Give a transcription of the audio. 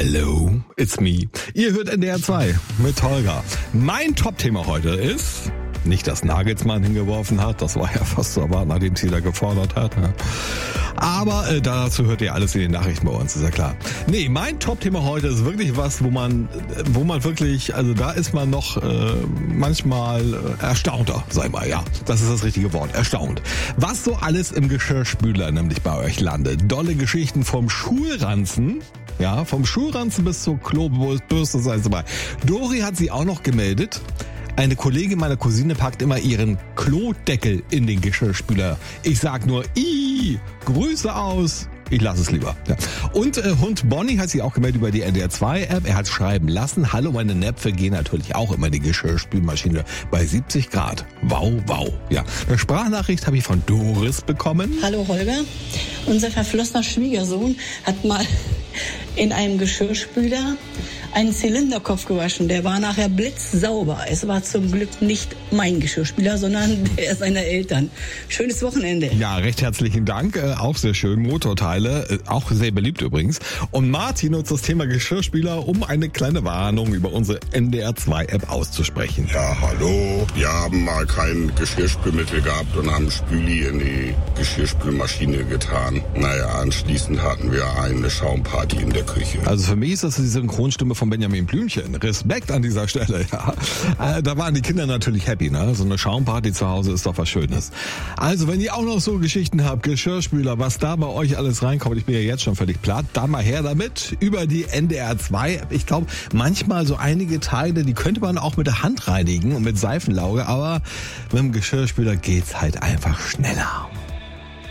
Hello, it's me. Ihr hört NDR 2 mit Holger. Mein Top-Thema heute ist nicht, dass Nagelsmann hingeworfen hat, das war ja fast zu erwarten, nachdem Zieler gefordert hat. Ja. Aber dazu hört ihr alles in den Nachrichten bei uns, ist ja klar. Nee, mein Top-Thema heute ist wirklich was, wo man wirklich, also da ist man noch manchmal erstaunter, sag mal, ja. Das ist das richtige Wort, erstaunt. Was so alles im Geschirrspüler nämlich bei euch landet. Dolle Geschichten vom Schulranzen. Ja, vom Schulranzen bis zur Klobürste, sei es mal. Dori hat sie auch noch gemeldet. Eine Kollegin meiner Cousine packt immer ihren Klodeckel in den Geschirrspüler. Ich sag nur, Grüße aus. Ich lasse es lieber. Ja. Und Hund Bonnie hat sich auch gemeldet über die NDR 2 App. Er hat schreiben lassen, hallo, meine Näpfe gehen natürlich auch immer in die Geschirrspülmaschine bei 70 Grad. Wow, wow. Ja, eine Sprachnachricht habe ich von Doris bekommen. Hallo Holger, unser verflossener Schwiegersohn hat mal in einem Geschirrspüler einen Zylinderkopf gewaschen. Der war nachher blitzsauber. Es war zum Glück nicht mein Geschirrspüler, sondern der seiner Eltern. Schönes Wochenende. Ja, recht herzlichen Dank. Auch sehr schön. Motorteile, auch sehr beliebt übrigens. Und Martin nutzt das Thema Geschirrspüler, um eine kleine Warnung über unsere NDR 2 App auszusprechen. Ja, hallo. Wir haben mal kein Geschirrspülmittel gehabt und haben Spüli in die Geschirrspülmaschine getan. Naja, anschließend hatten wir eine Schaumparty in der Küche. Also für mich ist das die Synchronstimme von Benjamin Blümchen. Respekt an dieser Stelle, ja. Da waren die Kinder natürlich happy, ne? So eine Schaumparty zu Hause ist doch was Schönes. Also, wenn ihr auch noch so Geschichten habt, Geschirrspüler, was da bei euch alles reinkommt, ich bin ja jetzt schon völlig platt, dann mal her damit über die NDR 2. Ich glaube, manchmal so einige Teile, die könnte man auch mit der Hand reinigen und mit Seifenlauge, aber mit dem Geschirrspüler geht's halt einfach schneller.